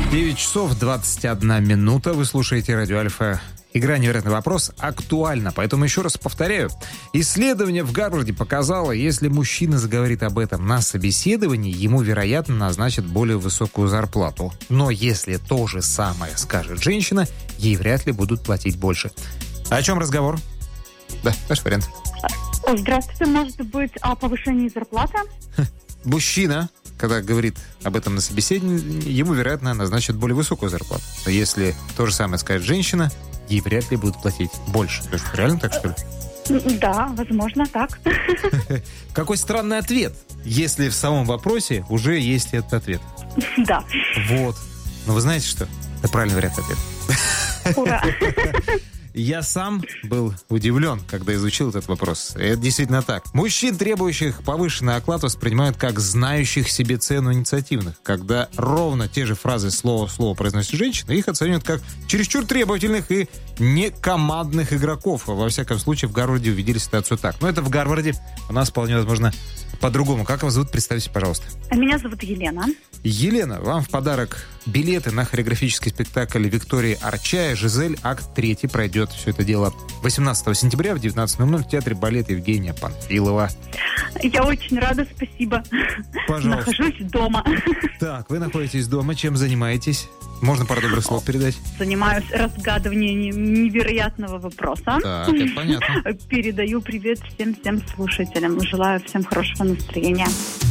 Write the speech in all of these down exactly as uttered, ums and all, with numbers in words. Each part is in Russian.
девять часов двадцать одна минута. Вы слушаете радио Альфа. Игра «Невероятный вопрос» актуальна, поэтому еще раз повторяю. Исследование в Гарварде показало, если мужчина заговорит об этом на собеседовании, ему, вероятно, назначат более высокую зарплату. Но если то же самое скажет женщина, ей вряд ли будут платить больше. О чем разговор? Да, ваш вариант. Здравствуйте, может быть, о повышении зарплаты? Мужчина, когда говорит об этом на собеседовании, ему, вероятно, назначат более высокую зарплату. Но если то же самое скажет женщина, ей вряд ли будут платить больше. То есть реально так, что ли? Да, возможно, так. Какой странный ответ, если в самом вопросе уже есть этот ответ. Да. Вот. Но вы знаете что? Это правильный вариант ответа. Ура. Я сам был удивлен, когда изучил этот вопрос. Это действительно так. Мужчин, требующих повышенный оклад, воспринимают как знающих себе цену инициативных. Когда ровно те же фразы слово в слово произносит женщина, их оценивают как чересчур требовательных и некомандных игроков. Во всяком случае, в Гарварде увидели ситуацию так. Но это в Гарварде. У нас вполне возможно по-другому. Как вас зовут? Представьте, пожалуйста. Меня зовут Елена. Елена, вам в подарок билеты на хореографический спектакль Виктории Арчая «Жизель». Акт третий пройдет все это дело восемнадцатого сентября в девятнадцать ноль ноль в Театре балета Евгения Панфилова. Я очень рада, спасибо. Пожалуйста. Нахожусь дома. Так, вы находитесь дома. Чем занимаетесь? Можно пару добрых слов передать? Занимаюсь разгадыванием невероятного вопроса. Так, это понятно. Передаю привет всем-всем слушателям. Желаю всем хорошего настроения.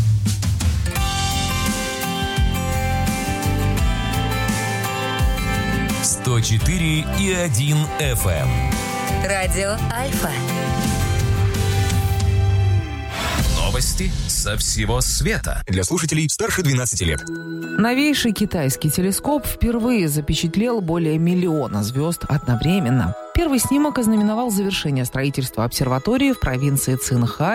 сто четыре и один эф эм. Радио Альфа. Новости со всего света. Для слушателей старше двенадцати лет. Новейший китайский телескоп впервые запечатлел более миллиона звезд одновременно. Первый снимок ознаменовал завершение строительства обсерватории в провинции Цинхай